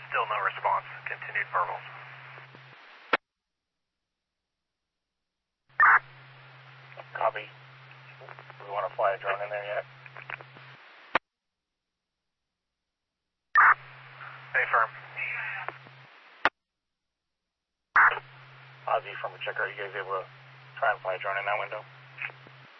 Still no response. Continued verbals. Copy. Do we want to fly a drone in there yet? Stay firm. Ozzy from a checker, are you guys able to try and fly a drone in that window?